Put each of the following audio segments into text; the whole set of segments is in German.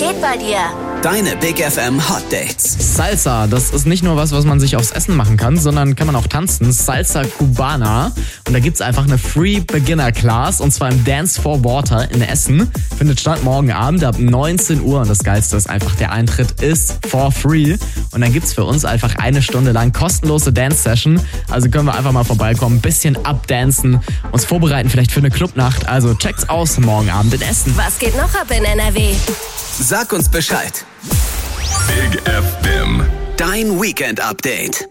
geht bei dir? Deine Big FM Hot Dates. Salsa, das ist nicht nur was man sich aufs Essen machen kann, sondern kann man auch tanzen. Salsa Cubana. Und da gibt's einfach eine Free Beginner Class, und zwar im Dance for Water in Essen. Findet statt morgen Abend ab 19 Uhr. Und das Geilste ist einfach, der Eintritt ist for free. Und dann gibt's für uns einfach 1 Stunde lang kostenlose Dance-Session. Also können wir einfach mal vorbeikommen, ein bisschen abdancen, uns vorbereiten vielleicht für eine Clubnacht. Also checkt's aus morgen Abend in Essen. Was geht noch ab in NRW? Sag uns Bescheid. Big FM. Dein Weekend-Update.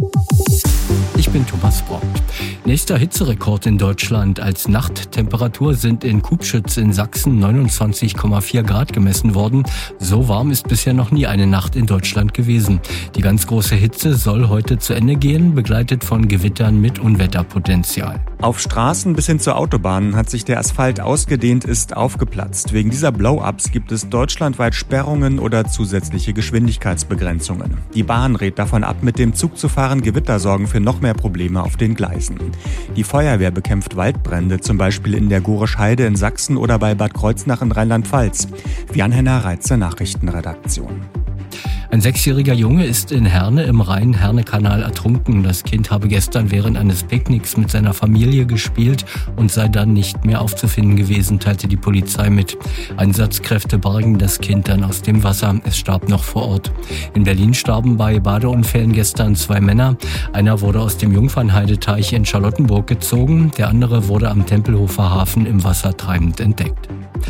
Ich bin Thomas Brock. Nächster Hitzerekord in Deutschland. Als Nachttemperatur sind in Kubschütz in Sachsen 29,4 Grad gemessen worden. So warm ist bisher noch nie eine Nacht in Deutschland gewesen. Die ganz große Hitze soll heute zu Ende gehen, begleitet von Gewittern mit Unwetterpotenzial. Auf Straßen bis hin zur Autobahn hat sich der Asphalt ausgedehnt, ist aufgeplatzt. Wegen dieser Blow-ups gibt es deutschlandweit Sperrungen oder zusätzliche Geschwindigkeitsbegrenzungen. Die Bahn rät davon ab, mit dem Zug zu fahren. Gewitter sorgen für noch mehr Probleme auf den Gleisen. Die Feuerwehr bekämpft Waldbrände, zum Beispiel in der Gorisch Heide in Sachsen oder bei Bad Kreuznach in Rheinland-Pfalz. Jan-Henner Reitze, Nachrichtenredaktion. Ein 6-jähriger Junge ist in Herne im Rhein-Herne-Kanal ertrunken. Das Kind habe gestern während eines Picknicks mit seiner Familie gespielt und sei dann nicht mehr aufzufinden gewesen, teilte die Polizei mit. Einsatzkräfte bargen das Kind dann aus dem Wasser. Es starb noch vor Ort. In Berlin starben bei Badeunfällen gestern 2 Männer. Einer wurde aus dem Jungfernheideteich in Charlottenburg gezogen. Der andere wurde am Tempelhofer Hafen im Wasser treibend entdeckt.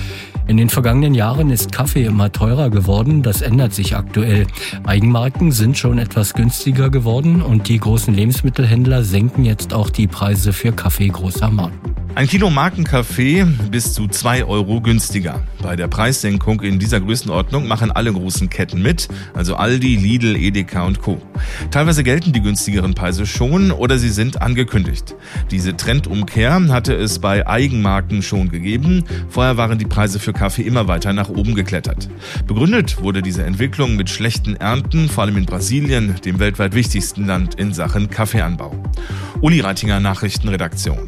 In den vergangenen Jahren ist Kaffee immer teurer geworden. Das ändert sich aktuell. Eigenmarken sind schon etwas günstiger geworden und die großen Lebensmittelhändler senken jetzt auch die Preise für Kaffee großer Marken. Ein Kilo Markenkaffee bis zu 2 Euro günstiger. Bei der Preissenkung in dieser Größenordnung machen alle großen Ketten mit, also Aldi, Lidl, Edeka und Co. Teilweise gelten die günstigeren Preise schon oder sie sind angekündigt. Diese Trendumkehr hatte es bei Eigenmarken schon gegeben. Vorher waren die Preise für Kaffee immer weiter nach oben geklettert. Begründet wurde diese Entwicklung mit schlechten Ernten, vor allem in Brasilien, dem weltweit wichtigsten Land in Sachen Kaffeeanbau. Uli Reitinger, Nachrichtenredaktion.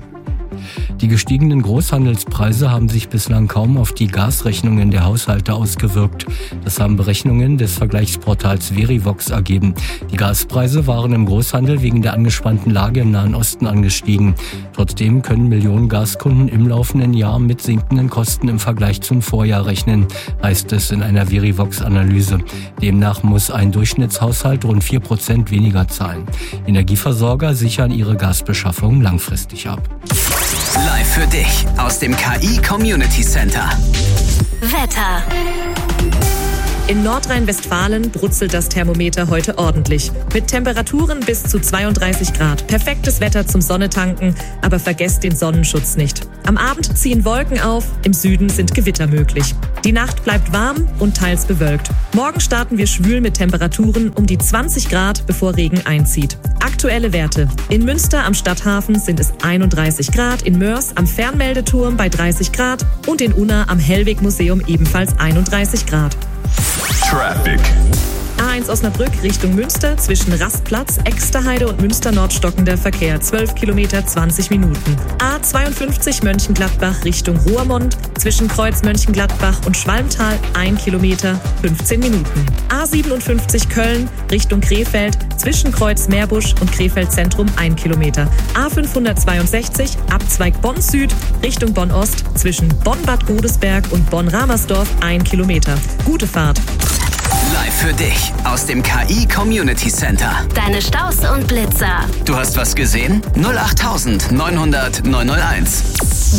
Die gestiegenen Großhandelspreise haben sich bislang kaum auf die Gasrechnungen der Haushalte ausgewirkt. Das haben Berechnungen des Vergleichsportals Verivox ergeben. Die Gaspreise waren im Großhandel wegen der angespannten Lage im Nahen Osten angestiegen. Trotzdem können Millionen Gaskunden im laufenden Jahr mit sinkenden Kosten im Vergleich zum Vorjahr rechnen, heißt es in einer Verivox-Analyse. Demnach muss ein Durchschnittshaushalt rund 4% weniger zahlen. Energieversorger sichern ihre Gasbeschaffung langfristig ab. Live für dich aus dem KI Community Center. Wetter. In Nordrhein-Westfalen brutzelt das Thermometer heute ordentlich. Mit Temperaturen bis zu 32 Grad. Perfektes Wetter zum Sonnetanken, aber vergesst den Sonnenschutz nicht. Am Abend ziehen Wolken auf, im Süden sind Gewitter möglich. Die Nacht bleibt warm und teils bewölkt. Morgen starten wir schwül mit Temperaturen um die 20 Grad, bevor Regen einzieht. Aktuelle Werte. In Münster am Stadthafen sind es 31 Grad, in Mörs am Fernmeldeturm bei 30 Grad und in Unna am Hellweg-Museum ebenfalls 31 Grad. Traffic. A1 Osnabrück Richtung Münster zwischen Rastplatz, Exterheide und Münster-Nord stockender Verkehr 12 Kilometer 20 Minuten. A52 Mönchengladbach Richtung Roermond zwischen Kreuz Mönchengladbach und Schwalmtal 1 Kilometer 15 Minuten. A57 Köln Richtung Krefeld zwischen Kreuz Meerbusch und Krefeld Zentrum 1 Kilometer. A562 Abzweig Bonn Süd Richtung Bonn Ost zwischen Bonn-Bad Godesberg und Bonn-Ramersdorf 1 Kilometer. Gute Fahrt. Live für dich aus dem KI Community Center. Deine Staus und Blitzer. Du hast was gesehen? 08900 901.